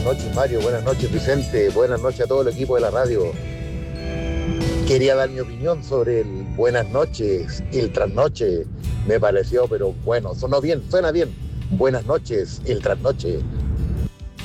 noches Mario, buenas noches Vicente, buenas noches a todo el equipo de la radio. Quería dar mi opinión sobre el buenas noches y el trasnoche. Me pareció, pero bueno, suena bien. Buenas noches y el trasnoche.